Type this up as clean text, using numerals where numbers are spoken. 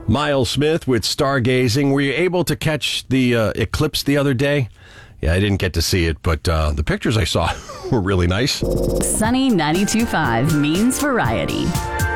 Miles Smith with Stargazing. Were you able to catch the eclipse the other day? Yeah, I didn't get to see it, but the pictures I saw were really nice. Sunny 92.5 means variety.